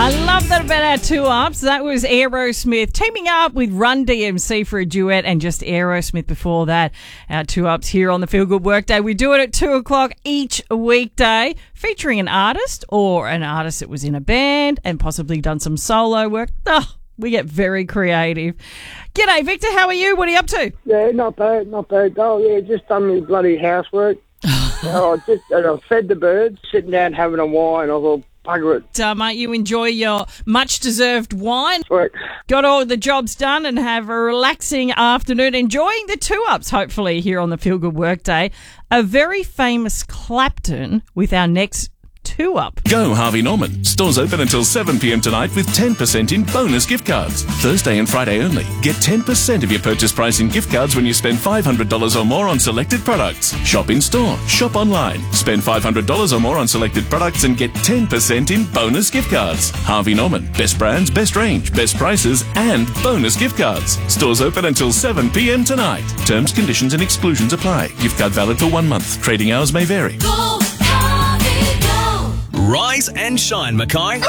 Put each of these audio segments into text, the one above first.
I love that about our two ups. That was Aerosmith teaming up with Run DMC for a duet, and just Aerosmith before that. Our two ups here on the Feel Good Workday. We do it at 2 o'clock each weekday, featuring an artist or an artist that was in a band and possibly done some solo work. Oh, we get very creative. G'day, Victor. How are you? What are you up to? Yeah, not bad. Oh, yeah, just done my bloody housework. I fed the birds, sitting down having a wine. I thought, bugger it. Mate, you enjoy your much-deserved wine. Right. Got all the jobs done and have a relaxing afternoon, enjoying the two-ups, hopefully, here on the Feel Good Workday. A very famous Clapton with our next two-up. Go Harvey Norman. Stores open until 7 p.m. tonight with 10% in bonus gift cards. Thursday and Friday only. Get 10% of your purchase price in gift cards when you spend $500 or more on selected products. Shop in store. Shop online. Spend $500 or more on selected products and get 10% in bonus gift cards. Harvey Norman. Best brands, best range, best prices, and bonus gift cards. Stores open until 7 p.m. tonight. Terms, conditions, and exclusions apply. Gift card valid for 1 month. Trading hours may vary. Rise and shine, Mackay.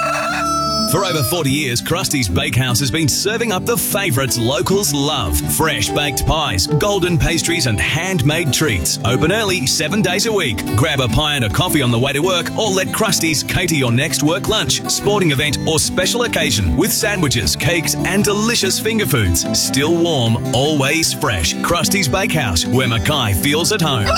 For over 40 years, Krusty's Bakehouse has been serving up the favourites locals love. Fresh baked pies, golden pastries and handmade treats. Open early, 7 days a week. Grab a pie and a coffee on the way to work, or let Krusty's cater your next work lunch, sporting event or special occasion with sandwiches, cakes and delicious finger foods. Still warm, always fresh. Krusty's Bakehouse, where Mackay feels at home.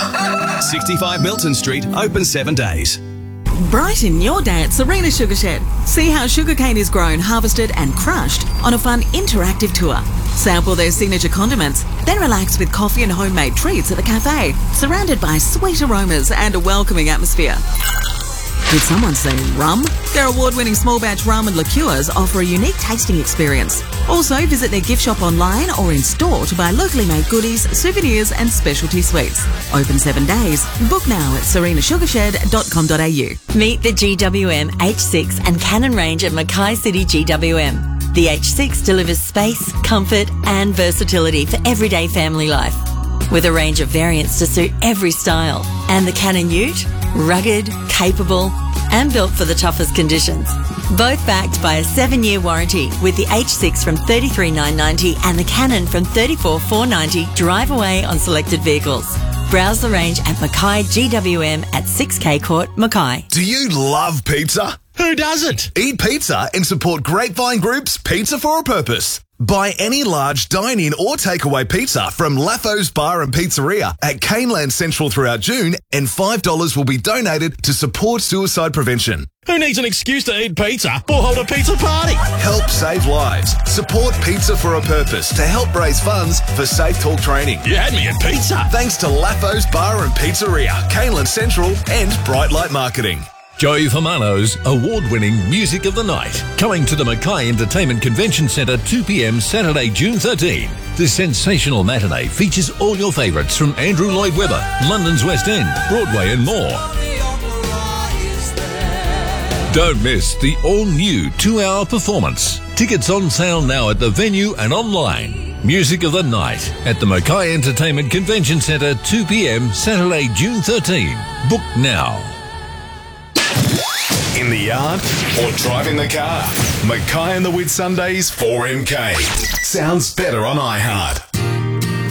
65 Milton Street, open 7 days. Brighten your day at Serena Sugar Shed. See how sugarcane is grown, harvested and crushed on a fun interactive tour. Sample their signature condiments, then relax with coffee and homemade treats at the cafe, surrounded by sweet aromas and a welcoming atmosphere. Did someone say rum? Their award-winning small batch rum and liqueurs offer a unique tasting experience. Also, visit their gift shop online or in store to buy locally made goodies, souvenirs and specialty sweets. Open 7 days. Book now at serenasugarshed.com.au. Meet the GWM H6 and Canon range at Mackay City GWM. The H6 delivers space, comfort and versatility for everyday family life, with a range of variants to suit every style. And the Canon Ute, rugged, capable and built for the toughest conditions. Both backed by a 7-year warranty, with the H6 from $33,990 and the Canon from $34,490. Drive away on selected vehicles. Browse the range at Mackay GWM at 6K Court, Mackay. Do you love pizza? Who doesn't? Eat pizza and support Grapevine Group's Pizza for a Purpose. Buy any large dine-in or takeaway pizza from Laffo's Bar and Pizzeria at Caneland Central throughout June, and $5 will be donated to support suicide prevention. Who needs an excuse to eat pizza or hold a pizza party? Help save lives. Support Pizza for a Purpose to help raise funds for Safe Talk training. You had me at pizza. Thanks to Laffo's Bar and Pizzeria, Caneland Central and Bright Light Marketing. Joey Famano's award-winning Music of the Night, coming to the Mackay Entertainment Convention Centre 2 p.m. Saturday, June 13. This sensational matinee features all your favourites from Andrew Lloyd Webber, London's West End, Broadway and more. Don't miss the all-new 2-hour performance. Tickets on sale now at the venue and online. Music of the Night at the Mackay Entertainment Convention Centre 2 p.m. Saturday, June 13. Book now. In the yard or driving the car, Mackay and the Whit Sundays 4MK. Sounds better on iHeart.